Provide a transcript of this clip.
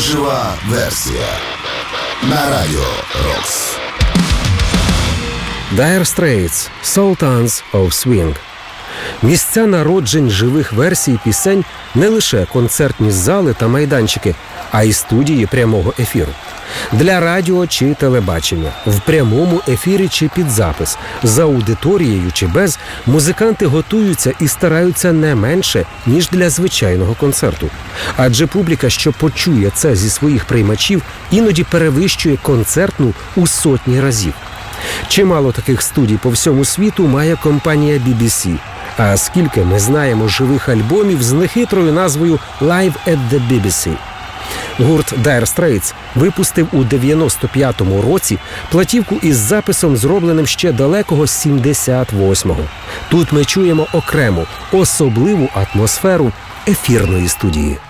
Жива версія на Радіо Рокс. Dire Straits – Sultans of Swing. Місця народжень живих версій пісень не лише концертні зали та майданчики, а й студії прямого ефіру. Для радіо чи телебачення, в прямому ефірі чи під запис, за аудиторією чи без, музиканти готуються і стараються не менше, ніж для звичайного концерту. Адже публіка, що почує це зі своїх приймачів, іноді перевищує концертну у сотні разів. Чимало таких студій по всьому світу має компанія BBC. А скільки ми знаємо живих альбомів з нехитрою назвою «Live at the BBC». Гурт Dire Straits випустив у 95-му році платівку із записом, зробленим ще далекого 78-го. Тут ми чуємо окрему, особливу атмосферу ефірної студії.